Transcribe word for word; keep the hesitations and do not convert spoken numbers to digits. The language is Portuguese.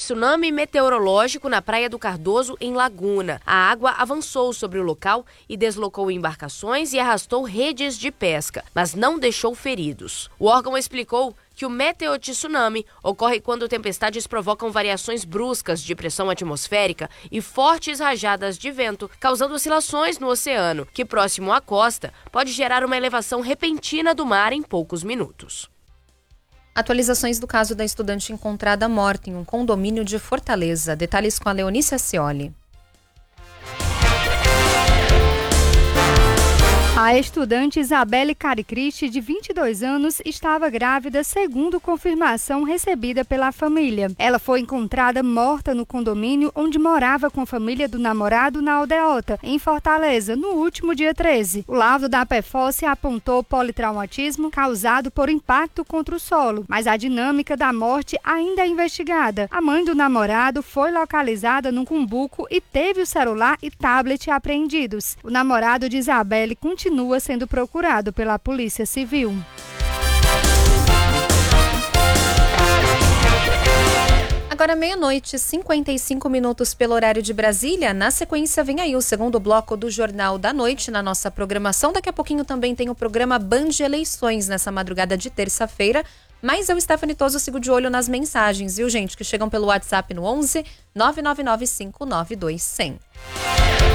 tsunami meteorológico na Praia do Cardoso, em Laguna. A água avançou sobre o local e deslocou embarcações e arrastou redes de pesca, mas não deixou feridos. O órgão explicou que o meteotsunami ocorre quando tempestades provocam variações bruscas de pressão atmosférica e fortes rajadas de vento, causando oscilações no oceano, que próximo à costa pode gerar uma elevação repentina do mar em poucos minutos. Atualizações do caso da estudante encontrada morta em um condomínio de Fortaleza. Detalhes com a Leonice Ascioli. A estudante Isabelle Caricristi, de vinte e dois anos, estava grávida, segundo confirmação recebida pela família. Ela foi encontrada morta no condomínio onde morava com a família do namorado na Aldeota, em Fortaleza, no último dia treze. O laudo da P F O S apontou politraumatismo causado por impacto contra o solo, mas a dinâmica da morte ainda é investigada. A mãe do namorado foi localizada num cumbuco e teve o celular e tablet apreendidos. O namorado de Isabelle continua continua sendo procurado pela Polícia Civil. Agora meia-noite, cinquenta e cinco minutos pelo horário de Brasília. Na sequência vem aí o segundo bloco do Jornal da Noite na nossa programação. Daqui a pouquinho também tem o programa Band Eleições nessa madrugada de terça-feira. Mas eu, Stephanie Toso, sigo de olho nas mensagens, viu, gente? Que chegam pelo WhatsApp no onze nove nove nove cinco nove dois zero zero.